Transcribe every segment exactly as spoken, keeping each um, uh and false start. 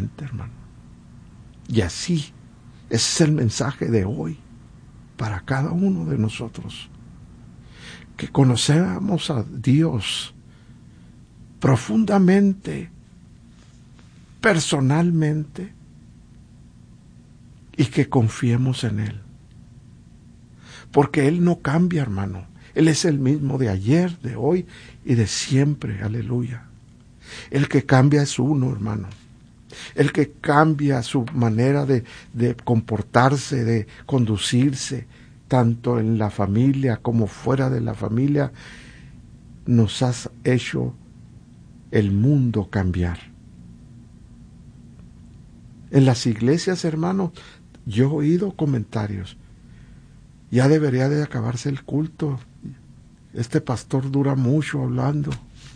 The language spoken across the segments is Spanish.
diferente, hermano. Y así, ese es el mensaje de hoy para cada uno de nosotros. Que conocemos a Dios profundamente, personalmente, y que confiemos en Él. Porque Él no cambia, hermano. Él es el mismo de ayer, de hoy y de siempre. Aleluya. El que cambia es uno, hermano. El que cambia su manera de, de comportarse, de conducirse, tanto en la familia como fuera de la familia, nos has hecho el mundo cambiar. En las iglesias, hermano, yo he oído comentarios. Ya debería de acabarse el culto. Este pastor dura mucho hablando.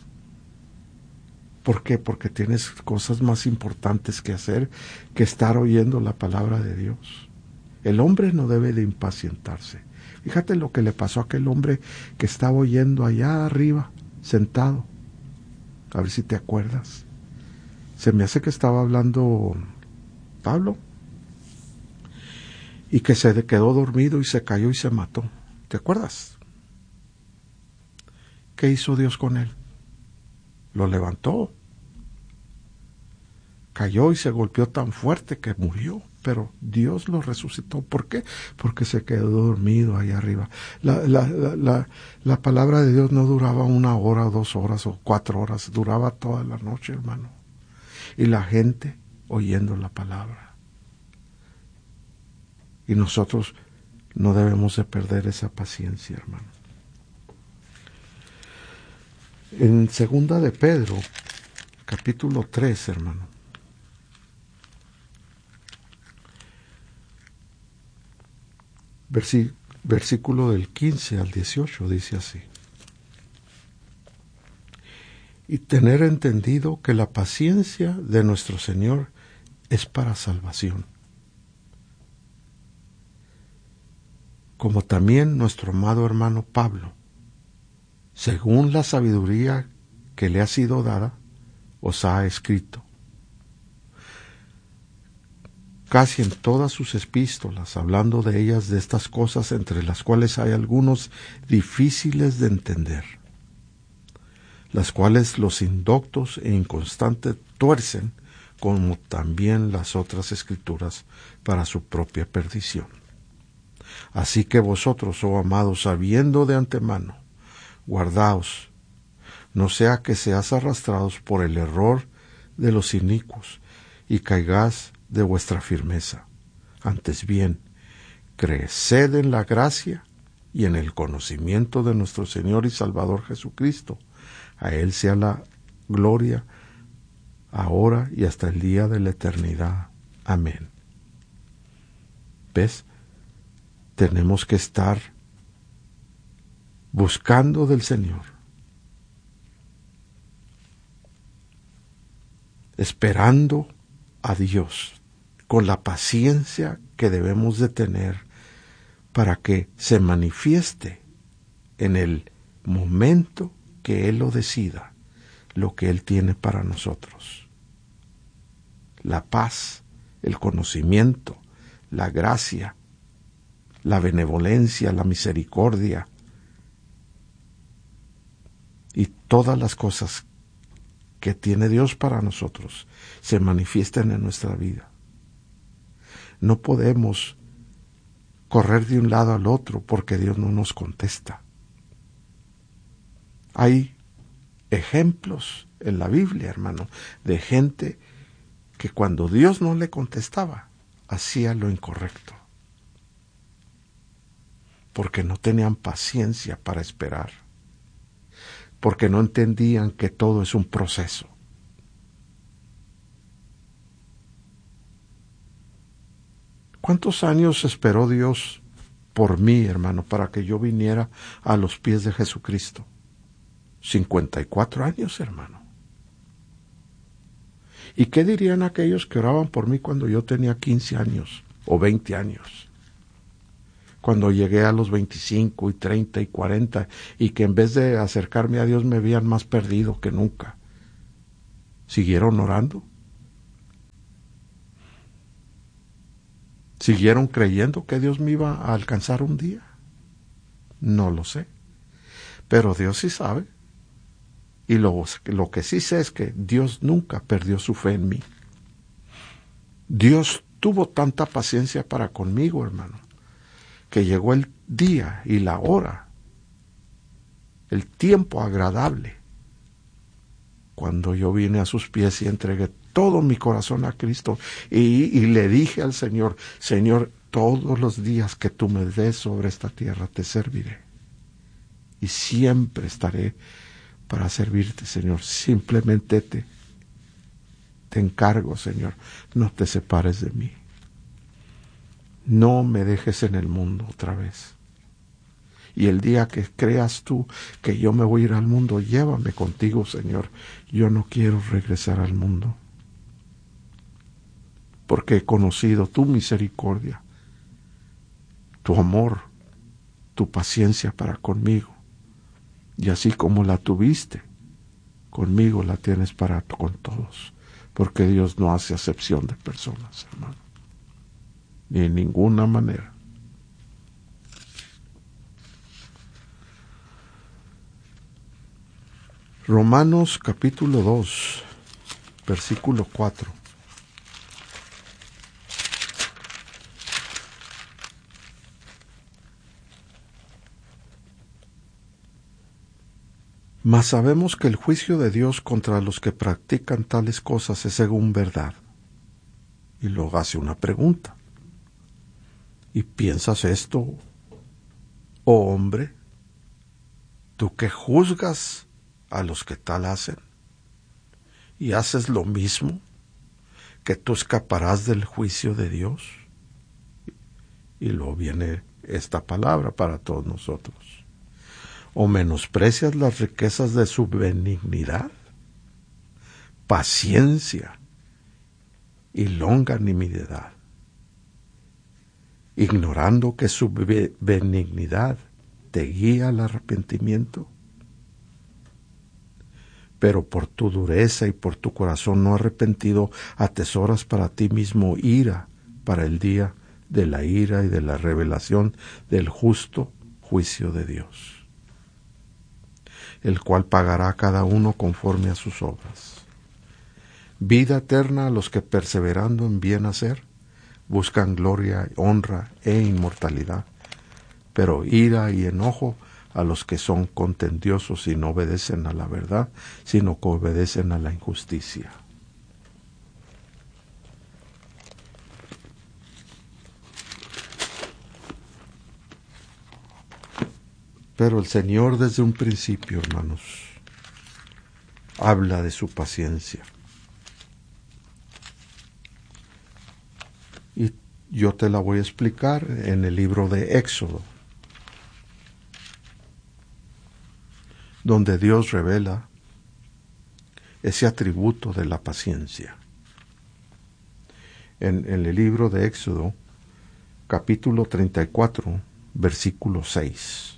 ¿Por qué? Porque tienes cosas más importantes que hacer que estar oyendo la palabra de Dios. El hombre no debe de impacientarse. Fíjate lo que le pasó a aquel hombre que estaba oyendo allá arriba, sentado. A ver si te acuerdas. Se me hace que estaba hablando Pablo. Y que se quedó dormido y se cayó y se mató. ¿Te acuerdas? ¿Qué hizo Dios con él? Lo levantó. Cayó y se golpeó tan fuerte que murió. Pero Dios lo resucitó. ¿Por qué? Porque se quedó dormido ahí arriba. La, la, la, la, la palabra de Dios no duraba una hora, o dos horas, o cuatro horas. Duraba toda la noche, hermano. Y la gente oyendo la palabra. Y nosotros no debemos de perder esa paciencia, hermano. En segunda de Pedro, capítulo tres, hermano. Versí, versículo del quince al dieciocho, dice así. Y tener entendido que la paciencia de nuestro Señor es para salvación. Como también nuestro amado hermano Pablo, según la sabiduría que le ha sido dada, os ha escrito. Casi en todas sus epístolas, hablando de ellas, de estas cosas, entre las cuales hay algunos difíciles de entender, las cuales los indoctos e inconstantes tuercen, como también las otras escrituras, para su propia perdición. Así que vosotros, oh amados, sabiendo de antemano, guardaos, no sea que seas arrastrados por el error de los inicuos y caigáis de vuestra firmeza. Antes bien, creced en la gracia y en el conocimiento de nuestro Señor y Salvador Jesucristo. A Él sea la gloria, ahora y hasta el día de la eternidad. Amén. ¿Ves? Tenemos que estar buscando del Señor, esperando a Dios, con la paciencia que debemos de tener para que se manifieste en el momento que Él lo decida, lo que Él tiene para nosotros. La paz, el conocimiento, la gracia, la benevolencia, la misericordia y todas las cosas que tiene Dios para nosotros se manifiestan en nuestra vida. No podemos correr de un lado al otro porque Dios no nos contesta. Hay ejemplos en la Biblia, hermano, de gente que cuando Dios no le contestaba, hacía lo incorrecto. Porque no tenían paciencia para esperar, porque no entendían que todo es un proceso. ¿Cuántos años esperó Dios por mí, hermano, para que yo viniera a los pies de Jesucristo? cincuenta y cuatro años, hermano. ¿Y qué dirían aquellos que oraban por mí cuando yo tenía quince años o veinte años? Cuando llegué a los veinticinco y treinta y cuarenta y que en vez de acercarme a Dios me veían más perdido que nunca. ¿Siguieron orando? ¿Siguieron creyendo que Dios me iba a alcanzar un día? No lo sé. Pero Dios sí sabe. Y lo, lo que sí sé es que Dios nunca perdió su fe en mí. Dios tuvo tanta paciencia para conmigo, hermano, que llegó el día y la hora, el tiempo agradable, cuando yo vine a sus pies y entregué todo mi corazón a Cristo y, y le dije al Señor, Señor, todos los días que tú me des sobre esta tierra te serviré y siempre estaré para servirte, Señor. Simplemente te, te encargo, Señor, no te separes de mí. No me dejes en el mundo otra vez. Y el día que creas tú que yo me voy a ir al mundo, llévame contigo, Señor. Yo no quiero regresar al mundo, porque he conocido tu misericordia, tu amor, tu paciencia para conmigo. Y así como la tuviste conmigo, la tienes para con todos, porque Dios no hace acepción de personas, hermano, ni en ninguna manera. Romanos capítulo dos, versículo cuatro. Mas sabemos que el juicio de Dios contra los que practican tales cosas es según verdad. Y luego hace una pregunta. ¿Y piensas esto, oh hombre? ¿Tú que juzgas a los que tal hacen y haces lo mismo, que tú escaparás del juicio de Dios? Y luego viene esta palabra para todos nosotros. ¿O menosprecias las riquezas de su benignidad, paciencia y longanimidad, ignorando que su benignidad te guía al arrepentimiento? Pero por tu dureza y por tu corazón no arrepentido atesoras para ti mismo ira para el día de la ira y de la revelación del justo juicio de Dios, el cual pagará a cada uno conforme a sus obras. Vida eterna a los que perseverando en bien hacer buscan gloria, honra e inmortalidad, pero ira y enojo a los que son contendiosos y no obedecen a la verdad, sino que obedecen a la injusticia. Pero el Señor desde un principio, hermanos, habla de su paciencia. Y yo te la voy a explicar en el libro de Éxodo, donde Dios revela ese atributo de la paciencia. En, en el libro de Éxodo, capítulo treinta y cuatro, versículo seis.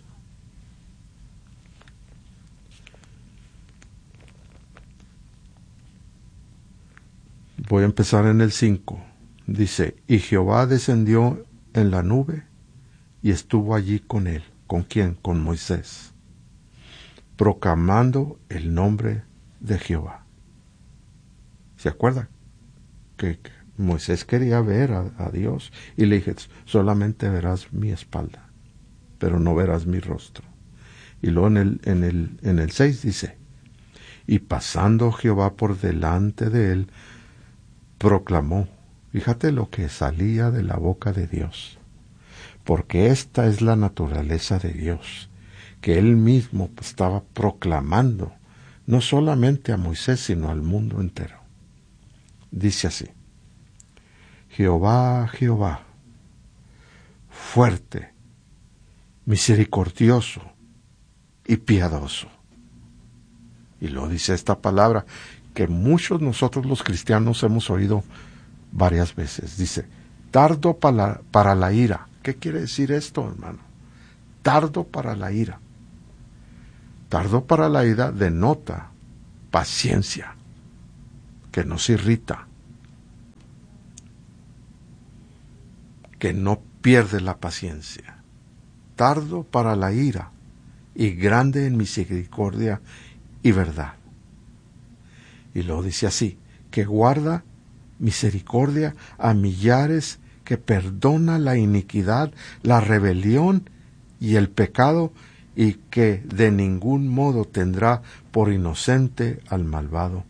Voy a empezar en el cinco. Dice, y Jehová descendió en la nube y estuvo allí con él. ¿Con quién? Con Moisés, proclamando el nombre de Jehová. ¿Se acuerdan? Que Moisés quería ver a, a Dios y le dije, solamente verás mi espalda, pero no verás mi rostro. Y luego en el, en el, en el seis dice, y pasando Jehová por delante de él, proclamó. Fíjate lo que salía de la boca de Dios, porque esta es la naturaleza de Dios, que él mismo estaba proclamando, no solamente a Moisés, sino al mundo entero. Dice así, Jehová, Jehová, fuerte, misericordioso y piadoso. Y lo dice esta palabra que muchos nosotros los cristianos hemos oído varias veces. Dice, tardo para, para la ira. ¿Qué quiere decir esto, hermano? Tardo para la ira. Tardo para la ira denota paciencia, que no se irrita, que no pierde la paciencia, tardo para la ira y grande en misericordia y verdad. Y lo dice así, que guarda misericordia a millares, que perdona la iniquidad, la rebelión y el pecado, y que de ningún modo tendrá por inocente al malvado.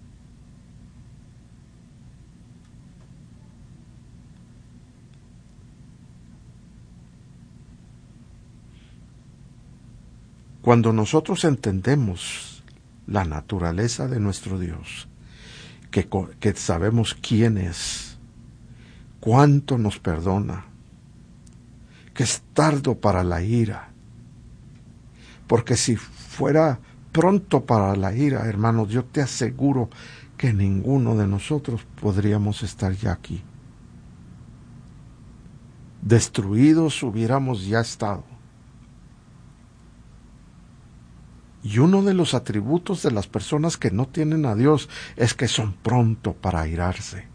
Cuando nosotros entendemos la naturaleza de nuestro Dios, que, que sabemos quién es, cuánto nos perdona, que es tardo para la ira, porque si fuera pronto para la ira, hermanos, yo te aseguro que ninguno de nosotros podríamos estar ya aquí. Destruidos hubiéramos ya estado. Y uno de los atributos de las personas que no tienen a Dios es que son pronto para airarse.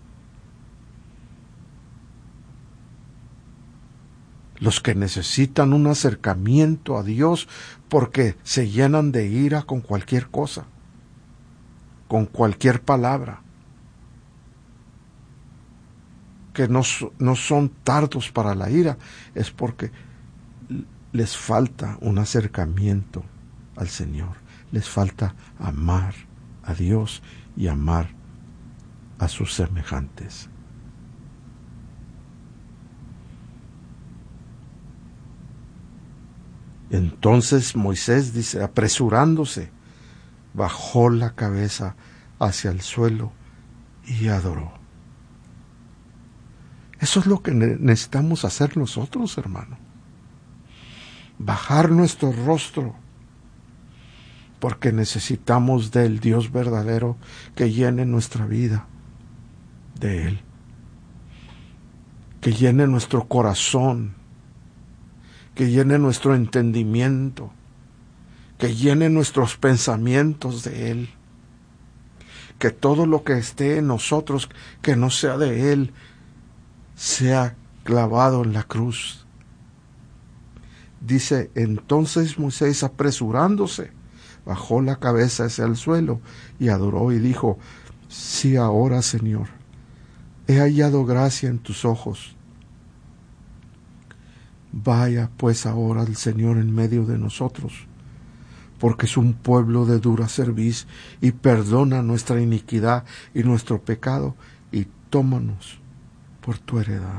Los que necesitan un acercamiento a Dios porque se llenan de ira con cualquier cosa, con cualquier palabra, que no, no son tardos para la ira, es porque les falta un acercamiento al Señor, les falta amar a Dios y amar a sus semejantes. Entonces Moisés dice, apresurándose, bajó la cabeza hacia el suelo y adoró. Eso es lo que necesitamos hacer nosotros, hermano. Bajar nuestro rostro, porque necesitamos del Dios verdadero que llene nuestra vida de Él, que llene nuestro corazón, que llene nuestro entendimiento, que llene nuestros pensamientos de Él, que todo lo que esté en nosotros, que no sea de Él, sea clavado en la cruz. Dice, entonces Moisés, apresurándose, bajó la cabeza hacia el suelo y adoró y dijo, sí, ahora, Señor, he hallado gracia en tus ojos. Vaya pues ahora el Señor en medio de nosotros, porque es un pueblo de dura cerviz, y perdona nuestra iniquidad y nuestro pecado, y tómanos por tu heredad.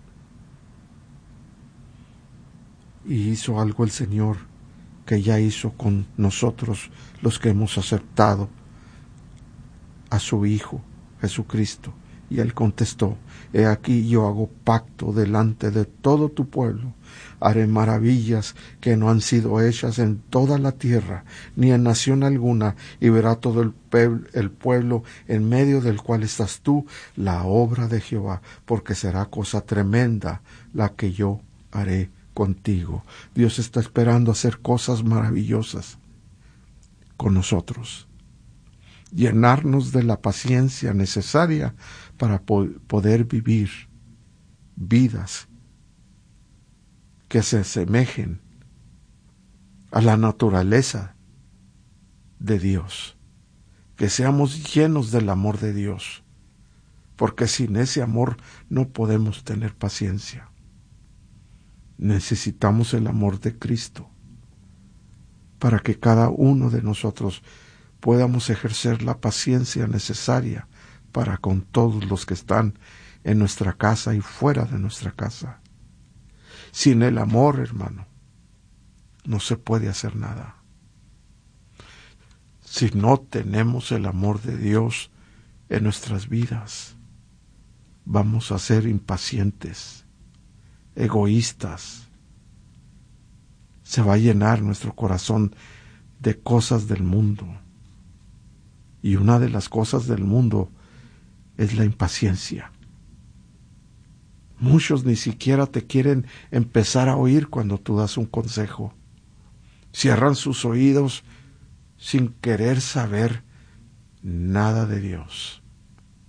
Y hizo algo el Señor que ya hizo con nosotros los que hemos aceptado a su Hijo Jesucristo. Y él contestó, he aquí yo hago pacto delante de todo tu pueblo, haré maravillas que no han sido hechas en toda la tierra, ni en nación alguna, y verá todo el, pe- el pueblo en medio del cual estás tú, la obra de Jehová, porque será cosa tremenda la que yo haré contigo. Dios está esperando hacer cosas maravillosas con nosotros, llenarnos de la paciencia necesaria para po- poder vivir vidas que se asemejen a la naturaleza de Dios, que seamos llenos del amor de Dios, porque sin ese amor no podemos tener paciencia. Necesitamos el amor de Cristo para que cada uno de nosotros podamos ejercer la paciencia necesaria para con todos los que están en nuestra casa y fuera de nuestra casa. Sin el amor, hermano, no se puede hacer nada. Si no tenemos el amor de Dios en nuestras vidas, vamos a ser impacientes, egoístas. Se va a llenar nuestro corazón de cosas del mundo. Y una de las cosas del mundo es la impaciencia. Muchos ni siquiera te quieren empezar a oír cuando tú das un consejo. Cierran sus oídos sin querer saber nada de Dios.